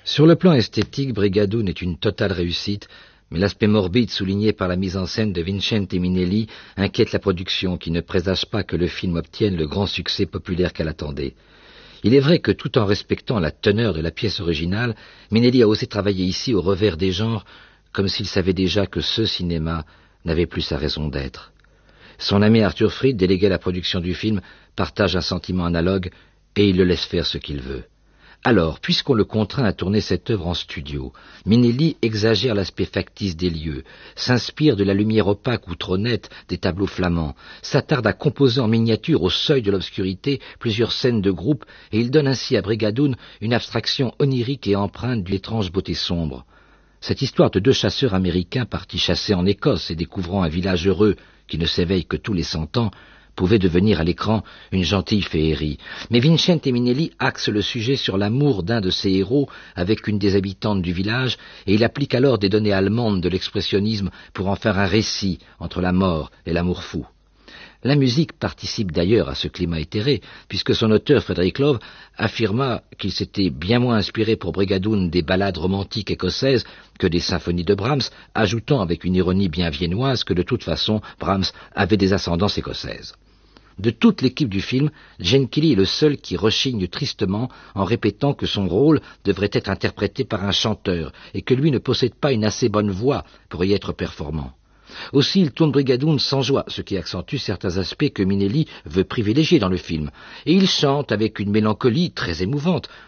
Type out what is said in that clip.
Sur le plan esthétique, Brigadoon est une totale réussite, mais l'aspect morbide souligné par la mise en scène de Vincente Minnelli inquiète la production qui ne présage pas que le film obtienne le grand succès populaire qu'elle attendait. Il est vrai que tout en respectant la teneur de la pièce originale, Minnelli a osé travailler ici au revers des genres, comme s'il savait déjà que ce cinéma n'avait plus sa raison d'être. Son ami Arthur Freed, délégué à la production du film, partage un sentiment analogue et il le laisse faire ce qu'il veut. Alors, puisqu'on le contraint à tourner cette œuvre en studio, Minnelli exagère l'aspect factice des lieux, s'inspire de la lumière opaque ou trop nette des tableaux flamands, s'attarde à composer en miniature au seuil de l'obscurité plusieurs scènes de groupe, et il donne ainsi à Brigadoon une abstraction onirique et empreinte d'une étrange beauté sombre. Cette histoire de deux chasseurs américains partis chasser en Écosse et découvrant un village heureux qui ne s'éveille que tous les 100 ans, pouvait devenir à l'écran une gentille féerie. Mais Vincente Minnelli axe le sujet sur l'amour d'un de ses héros avec une des habitantes du village, et il applique alors des données allemandes de l'expressionnisme pour en faire un récit entre la mort et l'amour fou. La musique participe d'ailleurs à ce climat éthéré, puisque son auteur, Frederick Love, affirma qu'il s'était bien moins inspiré pour Brigadoon des ballades romantiques écossaises que des symphonies de Brahms, ajoutant avec une ironie bien viennoise que de toute façon Brahms avait des ascendances écossaises. De toute l'équipe du film, Gene Kelly est le seul qui rechigne tristement en répétant que son rôle devrait être interprété par un chanteur et que lui ne possède pas une assez bonne voix pour y être performant. Aussi, il tourne Brigadoon sans joie, ce qui accentue certains aspects que Minnelli veut privilégier dans le film. Et il chante avec une mélancolie très émouvante,